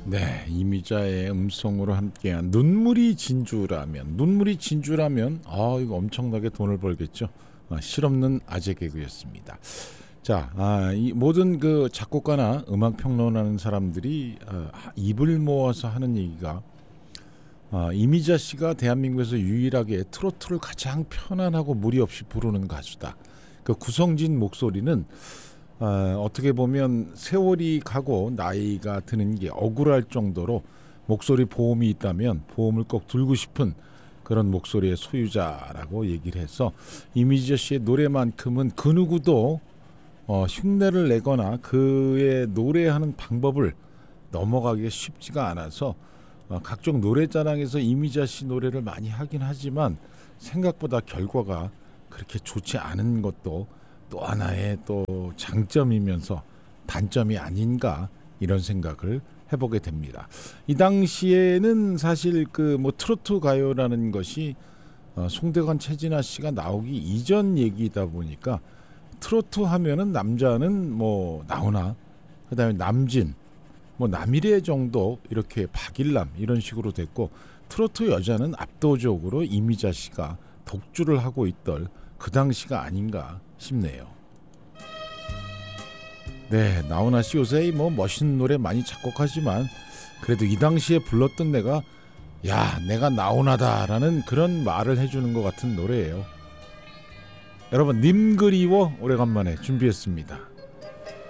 네, 이미자의 음성으로 함께한 눈물이 진주라면 이거 엄청나게 돈을 벌겠죠. 실없는 아재 개그였습니다. 자, 이 모든 그 작곡가나 음악 평론하는 사람들이 입을 모아서 하는 얘기가 이미자 씨가 대한민국에서 유일하게 트로트를 가장 편안하고 무리 없이 부르는 가수다. 그 구성진 목소리는 어떻게 보면 세월이 가고 나이가 드는 게 억울할 정도로 목소리 보험이 있다면 보험을 꼭 들고 싶은 그런 목소리의 소유자라고 얘기를 해서 이미자 씨의 노래만큼은 그 누구도 흉내를 내거나 그의 노래하는 방법을 넘어가기가 쉽지가 않아서 각종 노래자랑에서 이미자 씨 노래를 많이 하긴 하지만 생각보다 결과가 그렇게 좋지 않은 것도 또 하나의 또 장점이면서 단점이 아닌가 이런 생각을 해보게 됩니다. 이 당시에는 사실 그 뭐 트로트 가요라는 것이 송대관 최진아 씨가 나오기 이전 얘기다 보니까 트로트 하면은 남자는 뭐 나훈아, 그다음에 남진, 뭐 남일의 정도 이렇게 박일남 이런 식으로 됐고 트로트 여자는 압도적으로 이미자 씨가 독주를 하고 있던 그 당시가 아닌가 싶네요. 네, 나훈아 씨 요새 뭐 멋있는 노래 많이 작곡하지만 그래도 이 당시에 불렀던 내가 내가 나훈아다라는 그런 말을 해주는 것 같은 노래예요. 여러분 님 그리워 오래간만에 준비했습니다.